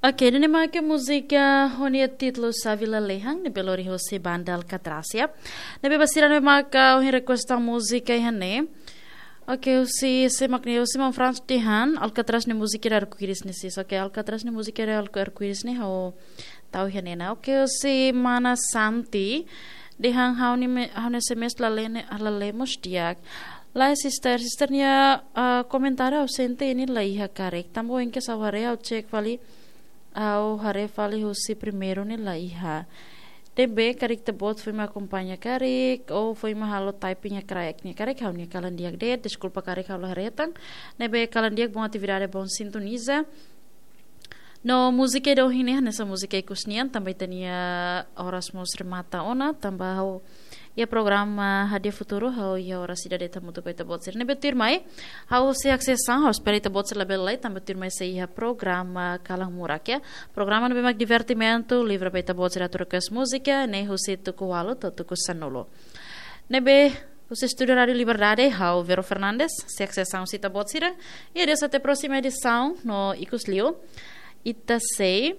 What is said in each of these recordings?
Ok, ini mah ke música honia título Savila Lehang ne belori hosi banda Alcatracia. Nebe basiran me maka o request a música ihane. Ok, se makne o man Frans Tihan Alcatraz ne música era arco-íris ne sis. Ok, Alcatraz ne música era arco-íris ne ho tau ihane na. Ok, mana Santi dehang hau ne semestre lalemos diak. Lai sisternya komentar ausente ini laiha karek. Tambo enke saware au cek vali ao hare fali husi primeiro ni laiha. Debe karik tebot foi me acompanha karik ou foi me halo typing kraek ni karik hau ni kalan diak de desculpa karik halo haretang. Nebe kalan diak bom atividade bom sintoniza. No música do hine nessa música ikusnian também tinha horas mos remata ona tambah hau ia programa Hadia Futuro hau ia ora sida deta mutu peta botser ne betir mai hau se acessar hau esperita botser label lai também betir mai se ia programa Kalang Murak ya programa no bemak divertimento livre peta botser aturkas música ne husi tuku walo to tuku sanolo nebe o Estúdio Rádio Liberdade hau Vero Fernandes se acessar sita botsira e dessa até próxima edição no Ikuslio ita sei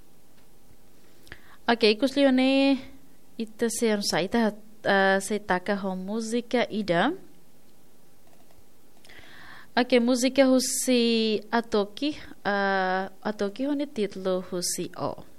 ok Ikuslio ne ita sei anu saita se taka ho música ida. Ok, música husi atoki hone título husi o.